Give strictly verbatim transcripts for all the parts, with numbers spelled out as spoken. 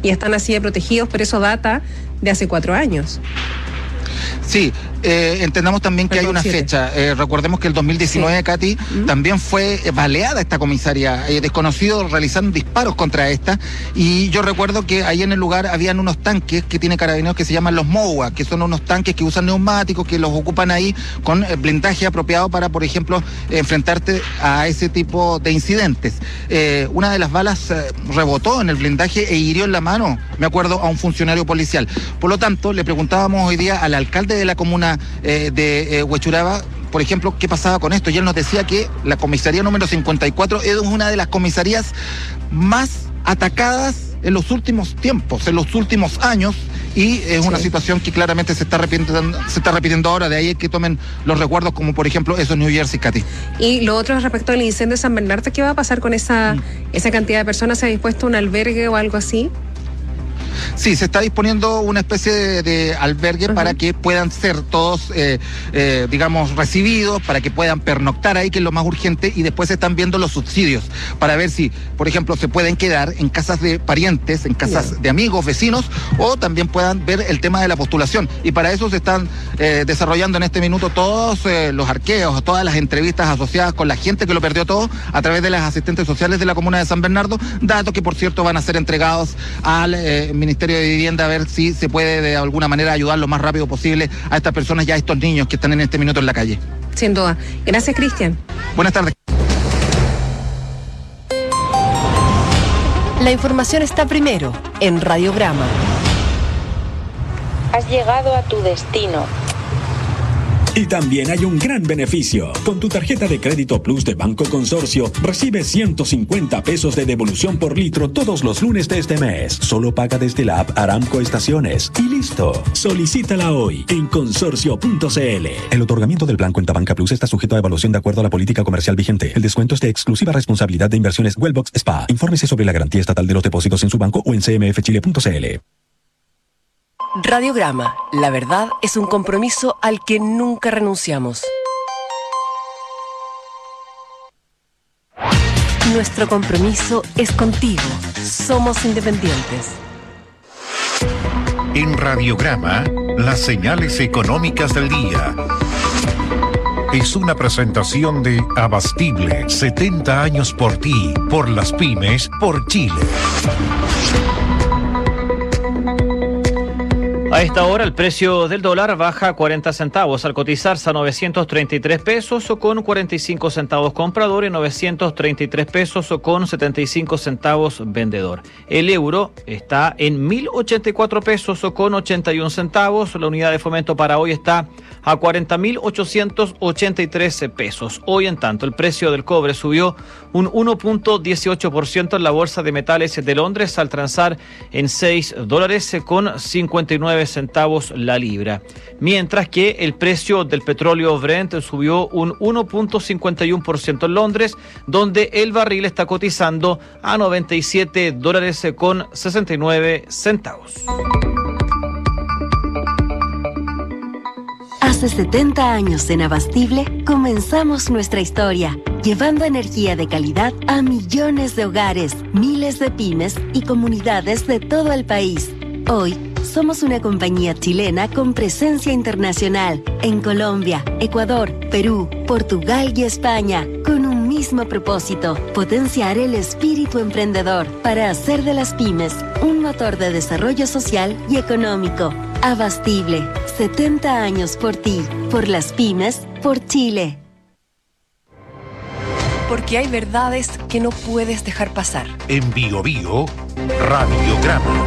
y están así de protegidos, pero eso data de hace cuatro años. Sí, eh, entendamos también que hay una fecha. Eh, recordemos que el dos mil diecinueve, sí. Katy, uh-huh. también fue baleada esta comisaría. Eh, desconocidos realizando disparos contra esta. Y yo recuerdo que ahí en el lugar habían unos tanques que tiene Carabineros que se llaman los MOWA, que son unos tanques que usan neumáticos, que los ocupan ahí con blindaje apropiado para, por ejemplo, enfrentarte a ese tipo de incidentes. Eh, una de las balas eh, rebotó en el blindaje e hirió en la mano, me acuerdo, a un funcionario policial. Por lo tanto, le preguntábamos hoy día al alcalde de la comuna eh, de eh, Huechuraba, por ejemplo, qué pasaba con esto, y él nos decía que la comisaría número cincuenta y cuatro es una de las comisarías más atacadas en los últimos tiempos, en los últimos años, y es sí. una situación que claramente se está repitiendo, se está repitiendo ahora. De ahí que tomen los recuerdos, como por ejemplo esos New Jersey, Katy. Y lo otro respecto al incendio de San Bernardo, ¿qué va a pasar con esa, mm. esa cantidad de personas? ¿Se ha dispuesto un albergue o algo así? Sí, se está disponiendo una especie de, de albergue uh-huh. para que puedan ser todos, eh, eh, digamos, recibidos, para que puedan pernoctar ahí, que es lo más urgente, y después se están viendo los subsidios, para ver si, por ejemplo, se pueden quedar en casas de parientes, en casas yeah. de amigos, vecinos, o también puedan ver el tema de la postulación. Y para eso se están eh, desarrollando en este minuto todos eh, los arqueos, todas las entrevistas asociadas con la gente que lo perdió todo, a través de las asistentes sociales de la comuna de San Bernardo, datos que, por cierto, van a ser entregados al eh, Ministerio de Vivienda, a ver si se puede de alguna manera ayudar lo más rápido posible a estas personas y a estos niños que están en este minuto en la calle. Sin duda. Gracias, Cristian. Buenas tardes. La información está primero en Radiograma. Has llegado a tu destino. Y también hay un gran beneficio. Con tu tarjeta de crédito Plus de Banco Consorcio, recibes ciento cincuenta pesos de devolución por litro todos los lunes de este mes. Solo paga desde la app Aramco Estaciones. Y listo. Solicítala hoy en consorcio punto c l. El otorgamiento del plan Cuenta Banca Plus está sujeto a evaluación de acuerdo a la política comercial vigente. El descuento es de exclusiva responsabilidad de Inversiones Wellbox Spa. Infórmese sobre la garantía estatal de los depósitos en su banco o en c m f chile punto c l. Radiograma. La verdad es un compromiso al que nunca renunciamos. Nuestro compromiso es contigo. Somos independientes. En Radiograma, las señales económicas del día. Es una presentación de Abastible, setenta años por ti, por las pymes, por Chile. A esta hora el precio del dólar baja cuarenta centavos al cotizarse a novecientos treinta y tres pesos con cuarenta y cinco centavos comprador y novecientos treinta y tres pesos con setenta y cinco centavos vendedor. El euro está en mil ochenta y cuatro pesos con ochenta y un centavos. La unidad de fomento para hoy está a cuarenta mil ochocientos ochenta y tres pesos. Hoy, en tanto, el precio del cobre subió un uno punto dieciocho por ciento en la Bolsa de Metales de Londres al transar en seis dólares con cincuenta y nueve centavos la libra. Mientras que el precio del petróleo Brent subió un uno punto cincuenta y uno por ciento en Londres, donde el barril está cotizando a noventa y siete dólares con sesenta y nueve centavos. Hace setenta años en Abastible comenzamos nuestra historia, llevando energía de calidad a millones de hogares, miles de pymes y comunidades de todo el país. Hoy, somos una compañía chilena con presencia internacional en Colombia, Ecuador, Perú, Portugal y España, con un mismo propósito: potenciar el espíritu emprendedor para hacer de las pymes un motor de desarrollo social y económico. Abastible, setenta años por ti, por las pymes, por Chile. Porque hay verdades que no puedes dejar pasar. En Bio Bio, Radiograma.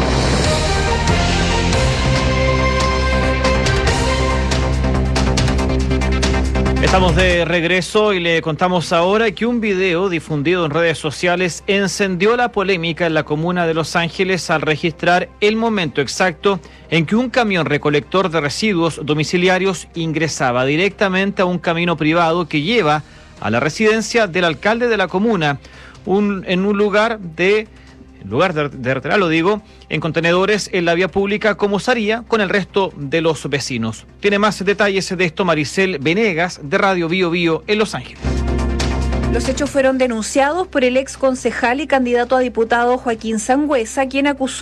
Estamos de regreso y le contamos ahora que un video difundido en redes sociales encendió la polémica en la comuna de Los Ángeles al registrar el momento exacto en que un camión recolector de residuos domiciliarios ingresaba directamente a un camino privado que lleva a la residencia del alcalde de la comuna, un, en un lugar de... en lugar de, de retirar, lo digo, en contenedores en la vía pública, como se haría con el resto de los vecinos. Tiene más detalles de esto Maricel Venegas, de Radio Bio Bio en Los Ángeles. Los hechos fueron denunciados por el ex concejal y candidato a diputado Joaquín Sangüesa, quien acusó